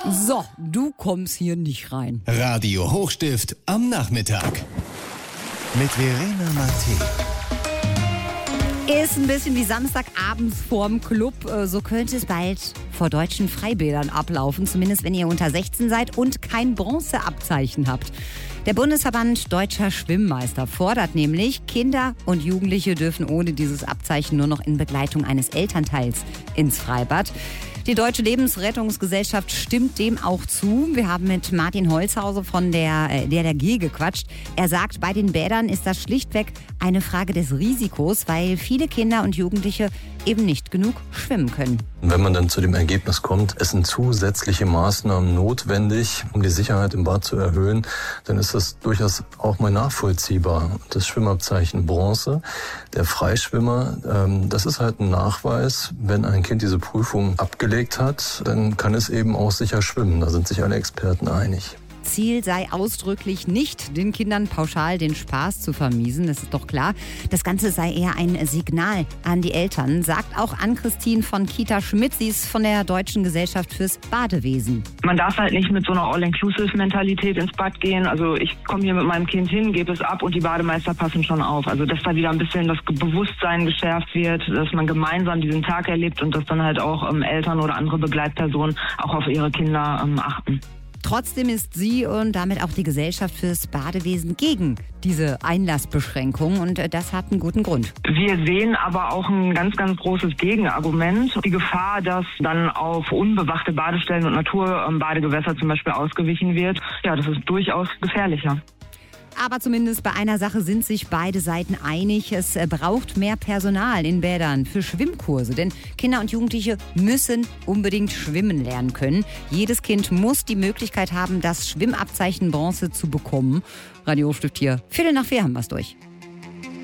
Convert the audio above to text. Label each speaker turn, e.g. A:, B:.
A: So, du kommst hier nicht rein.
B: Radio Hochstift am Nachmittag. Mit Verena Matthä.
A: Ist ein bisschen wie Samstagabends vorm Club. So könnte es bald vor deutschen Freibädern ablaufen. Zumindest wenn ihr unter 16 seid und kein Bronzeabzeichen habt. Der Bundesverband Deutscher Schwimmmeister fordert nämlich, Kinder und Jugendliche dürfen ohne dieses Abzeichen nur noch in Begleitung eines Elternteils ins Freibad. Die Deutsche Lebensrettungsgesellschaft stimmt dem auch zu. Wir haben mit Martin Holzhause von der DLRG gequatscht. Er sagt, bei den Bädern ist das schlichtweg eine Frage des Risikos, weil viele Kinder und Jugendliche eben nicht genug schwimmen können.
C: Wenn man dann zu dem Ergebnis kommt, es sind zusätzliche Maßnahmen notwendig, um die Sicherheit im Bad zu erhöhen, dann ist das durchaus auch mal nachvollziehbar. Das Schwimmabzeichen Bronze, der Freischwimmer, das ist halt ein Nachweis, wenn ein Kind diese Prüfung abgelegt hat, dann kann es eben auch sicher schwimmen. Da sind sich alle Experten einig.
A: Ziel sei ausdrücklich nicht, den Kindern pauschal den Spaß zu vermiesen, das ist doch klar. Das Ganze sei eher ein Signal an die Eltern, sagt auch Ann-Christine von Kita-Schmidt. Sie ist von der Deutschen Gesellschaft fürs Badewesen.
D: Man darf halt nicht mit so einer All-Inclusive-Mentalität ins Bad gehen. Also ich komme hier mit meinem Kind hin, gebe es ab und die Bademeister passen schon auf. Also dass da wieder ein bisschen das Bewusstsein geschärft wird, dass man gemeinsam diesen Tag erlebt und dass dann halt auch Eltern oder andere Begleitpersonen auch auf ihre Kinder achten.
A: Trotzdem ist sie und damit auch die Gesellschaft fürs Badewesen gegen diese Einlassbeschränkung und das hat einen guten Grund.
D: Wir sehen aber auch ein ganz, ganz großes Gegenargument. Die Gefahr, dass dann auf unbewachte Badestellen und Naturbadegewässer zum Beispiel ausgewichen wird, ja, das ist durchaus gefährlicher.
A: Aber zumindest bei einer Sache sind sich beide Seiten einig. Es braucht mehr Personal in Bädern für Schwimmkurse. Denn Kinder und Jugendliche müssen unbedingt schwimmen lernen können. Jedes Kind muss die Möglichkeit haben, das Schwimmabzeichen Bronze zu bekommen. Radio Hochstift hier. 3:45 haben wir es durch.